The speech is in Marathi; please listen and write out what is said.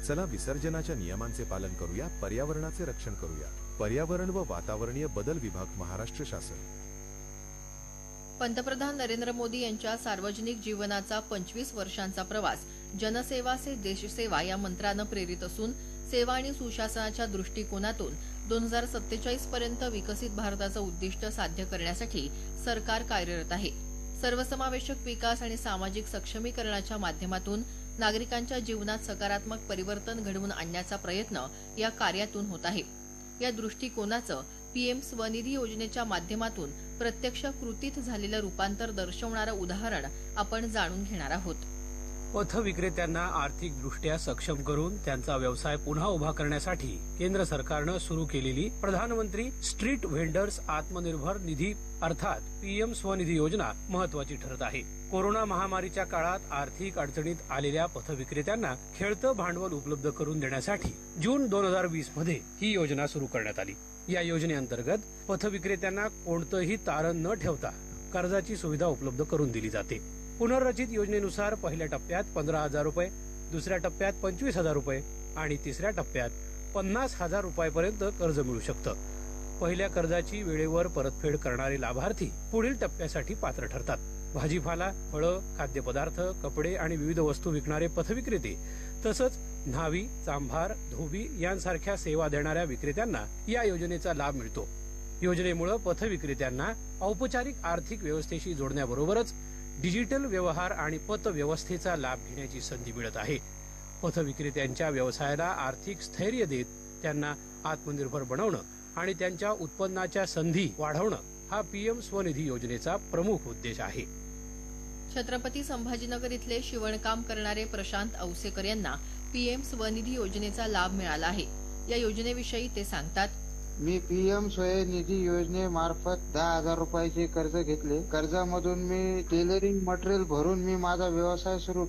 चला विसर्जनाच्या नियमांचे पालन करूया, पर्यावरणाचे रक्षण करूया. पर्यावरण व वातावरणीय बदल विभाग, महाराष्ट्र शासन. पंतप्रधान नरेंद्र मोदी यांच्या सार्वजनिक जीवनाचा 25 वर्षांचा प्रवास जनसेवा से देशसेवा या मंत्रानं प्रेरित असून सेवा आणि सुशासनाच्या दृष्टिकोनातून 2047 पर्यंत विकसित भारताचं उद्दिष्ट साध्य करण्यासाठी सरकार कार्यरत आहे. सर्वसमावेशक विकास आणि सामाजिक सक्षमीकरणाच्या माध्यमातून नागरिकांच्या जीवनात सकारात्मक परिवर्तन घडवून आणण्याचा प्रयत्न या कार्यातून होत आहे. या दृष्टिकोनाचं पीएम स्वनिधी योजनेच्या माध्यमातून प्रत्यक्ष कृतीत झालेलं रूपांतर दर्शवणारं उदाहरण आपण जाणून घेणार आहोत. पथविक्रेत्यांना आर्थिकदृष्ट्या सक्षम करून त्यांचा व्यवसाय पुन्हा उभा करण्यासाठी केंद्र सरकारनं सुरू केलेली प्रधानमंत्री स्ट्रीट व्हेंडर्स आत्मनिर्भर निधी अर्थात पीएम स्वनिधी योजना महत्वाची ठरत आहे. कोरोना महामारीच्या काळात आर्थिक अडचणीत आलेल्या पथविक्रेत्यांना खेळतं भांडवल उपलब्ध करून देण्यासाठी जून 2020 मध्ये ही योजना सुरू करण्यात आली. या योजनेअंतर्गत पथविक्रेत्यांना कोणतंही तारण न ठेवता कर्जाची सुविधा उपलब्ध करून दिली जाते. पुनर्रचित योजनेनुसार पहिल्या टप्प्यात 15,000 रुपये, दुसऱ्या टप्प्यात 25,000 रुपये आणि तिसऱ्या टप्प्यात 50,000 रुपयांपर्यंत कर्ज मिळू शकतं. पहिल्या कर्जाची वेळेवर परतफेड करणारे लाभार्थी पुढील टप्प्यासाठी पात्र ठरतात. भाजीपाला, फळं, खाद्यपदार्थ, कपडे आणि विविध वस्तू विकणारे पथविक्रेते तसंच न्हावी, चांभार, धोबी यांसारख्या सेवा देणाऱ्या विक्रेत्यांना या योजनेचा लाभ मिळतो. योजनेमुळे पथविक्रेत्यांना औपचारिक आर्थिक व्यवस्थेशी जोडण्याबरोबरच डिजिटल व्यवहार आणि पत व्यवस्थेचा लाभ घेण्याची संधी मिळत आहे. पथविक्रेत्यांच्या व्यवसायाला आर्थिक स्थैर्य देत त्यांना आत्मनिर्भर बनवणं आणि त्यांच्या उत्पन्नाच्या संधी वाढवणं हा पीएम स्वनिधी योजनेचा प्रमुख उद्देश आहे. छत्रपती संभाजीनगर इथले शिवणकाम करणारे प्रशांत औसेकर यांना पीएम स्वनिधी योजनेचा लाभ मिळाला आहे. या योजनेविषयी ते सांगतात. मी पीएम स्वनिधी योजनेमार्फत 10,000 रुपयाचे कर्ज घेतले. कर्जामधून मी टेलरिंग मटेरियल भरून मी माझा व्यवसाय सुरू